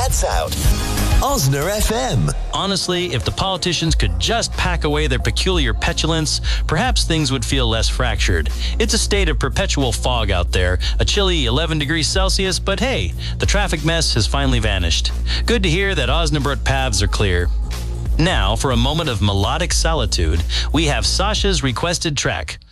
That's out. Osner FM. Honestly, if the politicians could just pack away their peculiar petulance, perhaps things would feel less fractured. It's a state of perpetual fog out there, a chilly 11 degrees Celsius, but hey, the traffic mess has finally vanished. Good to hear that Osnabrück paths are clear. Now, for a moment of melodic solitude, we have Sasha's requested track.